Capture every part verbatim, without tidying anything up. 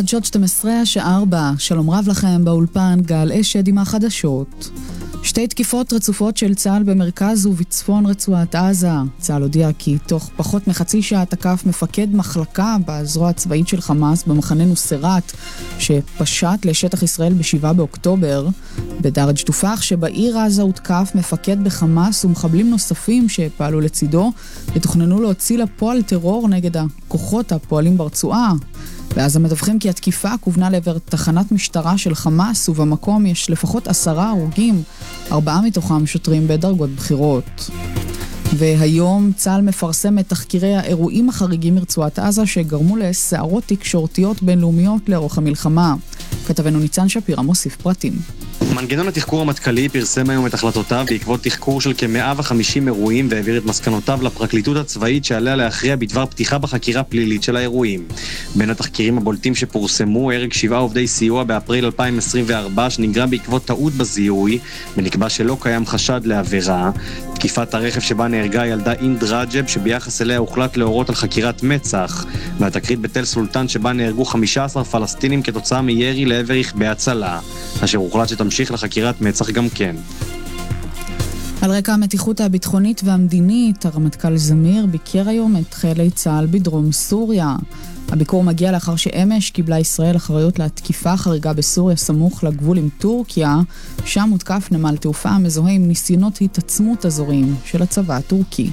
חדשות שתים עשרה השעה ארבע, שלום רב לכם באולפן גל אשד עם החדשות. שתי תקיפות רצופות של צה"ל במרכז ובצפון רצועת עזה. צה"ל הודיע כי תוך פחות מחצי שעה תקף מפקד מחלקה בזרוע הצבאית של חמאס במחנה נוסרת, שפשט לשטח ישראל בשבעה באוקטובר. בדרג' תופח שבעיר עזה הותקף מפקד בחמאס ומחבלים נוספים שפעלו לצידו, ותוכננו להוציא לפועל טרור נגד הכוחות הפועלים ברצועה. ואז המדווחים כי התקיפה כוונה לעבר תחנת משטרה של חמאס, ובמקום יש לפחות עשרה הרוגים, ארבעה מתוכם שוטרים בדרגות בחירות. והיום צה"ל מפרסם את תחקירי האירועים החריגים מרצועת עזה שגרמו לסערות תקשורתיות בינלאומיות לאורך המלחמה. כתבנו ניצן שפירא מוסיף פרטים. מנגנון התחקור המטכ"לי פרסם היום את החלטותיו בעקבות תחקור של כ-מאה וחמישים אירועים והעביר את מסקנותיו לפרקליטות הצבאית שעליה להכריע בדבר פתיחה בחקירה פלילית של האירועים. בין התחקירים הבולטים שפורסמו הרג שבעה עובדי סיוע באפריל אלפיים עשרים וארבע שנגרם בעקבות טעות בזיהוי ונקבע שלא קיים חשד לעבירה, תקיפת הרכב שבה נהרגה ילדה אינד רג'ב שביחס אליה הוחלט להורות על חקירת מצ"ח, והתקרית בתל סולטן שבה נהרגו חמישה עשר פלסטינים כתוצאה מירי לעבר רכבי הצלה, אשר הוחלט שתמשיך לחקירת מצ"ח גם כן. על רקע המתיחות הביטחונית והמדינית, הרמטכ"ל זמיר ביקר היום את חיילי צה"ל בדרום סוריה. הביקור מגיע לאחר שאמש קיבלה ישראל אחריות להתקיפה חריגה בסוריה סמוך לגבול עם טורקיה, שם הותקף נמל תעופה המזוהה עם ניסיונות התעצמות אזוריים של הצבא הטורקי.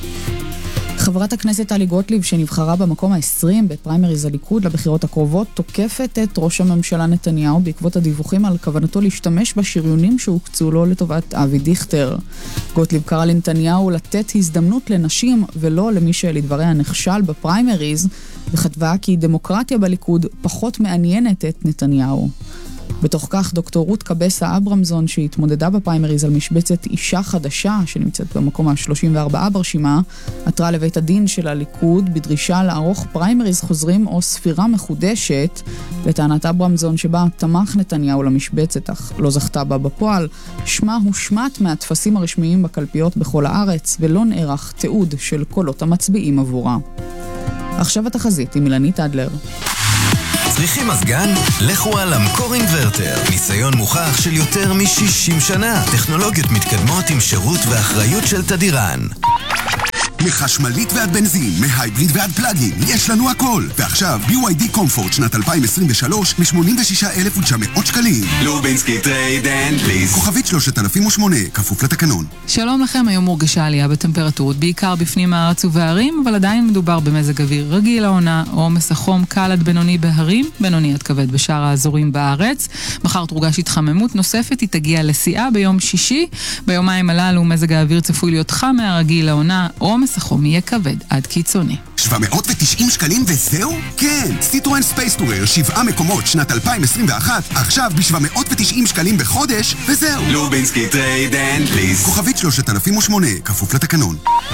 חברת הכנסת טלי גוטליב שנבחרה במקום ה-עשרים בפריימריז הליכוד לבחירות הקרובות תוקפת את ראש הממשלה נתניהו בעקבות הדיווחים על כוונתו להשתמש בשריונים שהוקצו לו לטובת אבי דיכטר. גוטליב קרא לנתניהו לתת הזדמנות לנשים ולא למי שלדבריה נכשל בפריימריז, וכתבה כי דמוקרטיה בליכוד פחות מעניינת את נתניהו. בתוך כך דוקטור רות קבסה אברמזון שהתמודדה בפריימריז על משבצת אישה חדשה שנמצאת במקום ה-שלושים וארבע ברשימה, עתרה לבית הדין של הליכוד בדרישה לערוך פריימריז חוזרים או ספירה מחודשת. לטענת אברמזון שבה תמך נתניהו למשבצת אך לא זכתה בה בפועל, שמה הושמט מהתפסים הרשמיים בקלפיות בכל הארץ ולא נערך תיעוד של קולות המצביעים עבורה. עכשיו התחזית עם אילנית אדלר. צריכים מזגן? לכו על המקור אינברטר. ניסיון מוכח של יותר מ-שישים שנה. טכנולוגיות מתקדמות עם שירות ואחריות של תדירן. מחשמלית ועד בנזין, מהייבריד ועד פלאגין, יש לנו הכל. ועכשיו בי וואי די קומפורט שנת אלפיים עשרים ושלוש ב-שמונים ושישה אלף ותשע מאות שקלים. לובינסקי טרייד אנד פליז. כוכבית שלושת אלפים ושמונה, כפוף לתקנון. שלום לכם, היום מורגשה עלייה בטמפרטורות, בעיקר בפנים הארץ ובהרים, אבל עדיין מדובר במזג אוויר רגיל לעונה, עומס החום קל עד בינוני בהרים, בינוני עד כבד בשאר האזורים בארץ. מחר תורגש התחממות נוספת, היא תגיע לשיאה ביום שישי. ביומיים הללו מזג האוויר צפוי להיות חם מהרגיל לעונה, עומס החום יהיה כבד עד קיצוני. שבע מאות ותשעים שקלים וזהו? כן, סיטרואן ספייס טורר, שבעה מקומות שנת אלפיים עשרים ואחת, עכשיו ב-שבע מאות ותשעים שקלים בחודש וזהו. לובינסקי טרייד אנד פליז. כוכבית שלושת אלפים ושמונה, כפוף לתקנון.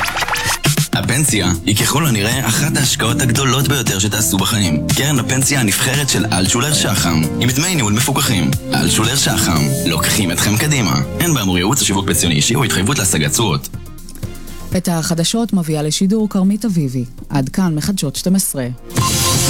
הפנסיה היא ככל הנראה אחת ההשקעות הגדולות ביותר שתעשו בחיים. קרן הפנסיה הנבחרת של אלטשולר שחם, עם דמי ניהול מפוקחים. אלטשולר שחם, לוקחים אתכם קדימה. אין באמור ייעוץ או שיווק פנסיוני אישי או התחייבות להשגת תשואות. את החדשות מביאה לשידור קרמית אביבי. עד כאן מחדשות שתים עשרה.